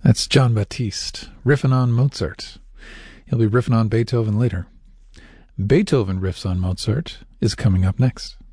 That's John Batiste, riffing on Mozart. He'll be riffing on Beethoven later. Beethoven riffs on Mozart is coming up next.